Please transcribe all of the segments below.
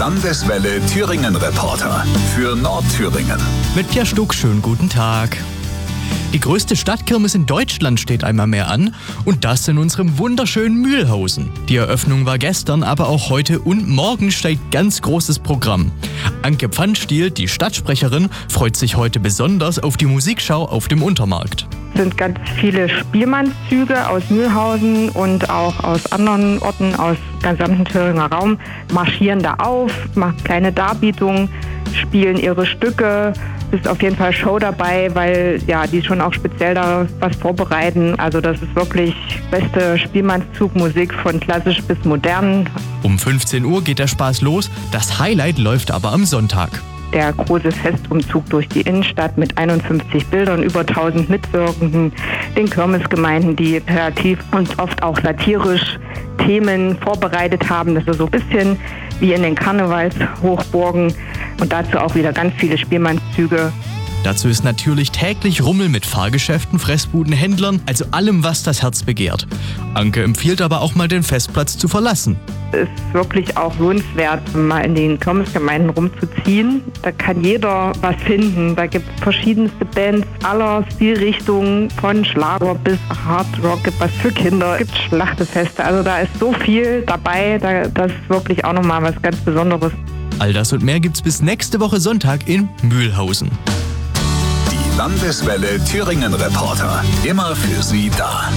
Landeswelle Thüringen-Reporter für Nordthüringen. Mit Pierre Stuck, schönen guten Tag. Die größte Stadtkirmes in Deutschland steht einmal mehr an und das in unserem wunderschönen Mühlhausen. Die Eröffnung war gestern, aber auch heute und morgen steigt ganz großes Programm. Anke Pfannstiel, die Stadtsprecherin, freut sich heute besonders auf die Musikschau auf dem Untermarkt. Es sind ganz viele Spielmannszüge aus Mühlhausen und auch aus anderen Orten aus dem gesamten Thüringer Raum, marschieren da auf, machen kleine Darbietungen, spielen ihre Stücke. Ist auf jeden Fall Show dabei, weil die schon auch speziell da was vorbereiten. Also das ist wirklich beste Spielmannszugmusik von klassisch bis modern. Um 15 Uhr geht der Spaß los, das Highlight läuft aber am Sonntag. Der große Festumzug durch die Innenstadt mit 51 Bildern, über 1000 Mitwirkenden, den Kirmesgemeinden, die kreativ und oft auch satirisch Themen vorbereitet haben. Das ist so ein bisschen wie in den Karnevalshochburgen und dazu auch wieder ganz viele Spielmannszüge. Dazu ist natürlich täglich Rummel mit Fahrgeschäften, Fressbuden, Händlern, also allem, was das Herz begehrt. Anke empfiehlt aber auch mal den Festplatz zu verlassen. Es ist wirklich auch lohnenswert, mal in den Kirmesgemeinden rumzuziehen. Da kann jeder was finden. Da gibt es verschiedenste Bands aller Stilrichtungen, von Schlager bis Hardrock, gibt was für Kinder, gibt Schlachtefeste. Also da ist so viel dabei, das ist wirklich auch nochmal was ganz Besonderes. All das und mehr gibt's bis nächste Woche Sonntag in Mühlhausen. Die Landeswelle Thüringen-Reporter, immer für Sie da.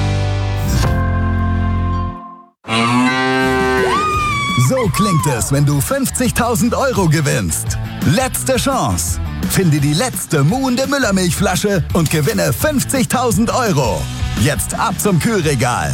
So klingt es, wenn du 50.000 € gewinnst. Letzte Chance. Finde die letzte muhende Müllermilchflasche und gewinne 50.000 €. Jetzt ab zum Kühlregal.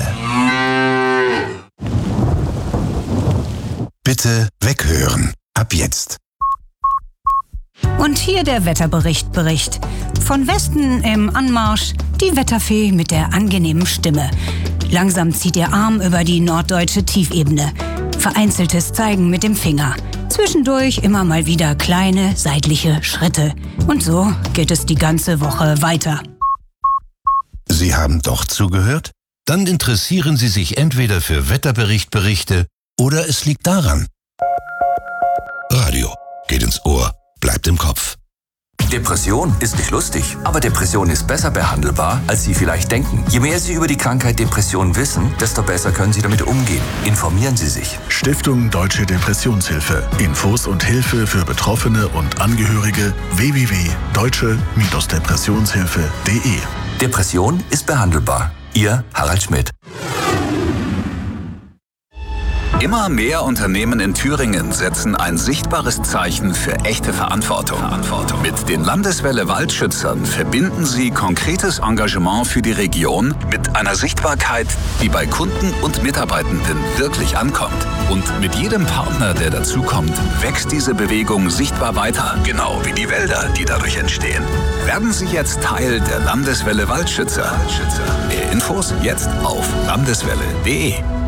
Bitte weghören. Ab jetzt. Und hier der Wetterbericht. Von Westen im Anmarsch die Wetterfee mit der angenehmen Stimme. Langsam zieht ihr Arm über die norddeutsche Tiefebene. Vereinzeltes Zeigen mit dem Finger. Zwischendurch immer mal wieder kleine seitliche Schritte. Und so geht es die ganze Woche weiter. Sie haben doch zugehört? Dann interessieren Sie sich entweder für Wetterberichte oder es liegt daran. Radio geht ins Ohr, bleibt im Kopf. Depression ist nicht lustig, aber Depression ist besser behandelbar, als Sie vielleicht denken. Je mehr Sie über die Krankheit Depression wissen, desto besser können Sie damit umgehen. Informieren Sie sich. Stiftung Deutsche Depressionshilfe. Infos und Hilfe für Betroffene und Angehörige www.deutsche-depressionshilfe.de. Depression ist behandelbar. Ihr Harald Schmidt. Immer mehr Unternehmen in Thüringen setzen ein sichtbares Zeichen für echte Verantwortung. Mit den Landeswelle Waldschützern verbinden sie konkretes Engagement für die Region mit einer Sichtbarkeit, die bei Kunden und Mitarbeitenden wirklich ankommt. Und mit jedem Partner, der dazukommt, wächst diese Bewegung sichtbar weiter, genau wie die Wälder, die dadurch entstehen. Werden Sie jetzt Teil der Landeswelle Waldschützer. Mehr Infos jetzt auf landeswelle.de.